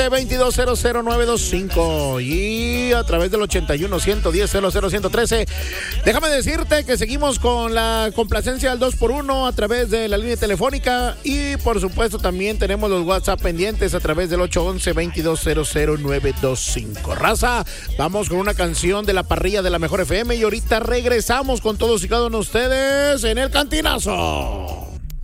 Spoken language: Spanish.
22000925 y a través del 81-110-00-113. Déjame decirte que seguimos con la complacencia al 2x1 a través de la línea telefónica y por supuesto también tenemos los WhatsApp pendientes a través del 811-2200-925. Raza, vamos con una canción de la parrilla de la Mejor FM y ahorita regresamos con todos y cada uno de ustedes en el Cantinazo.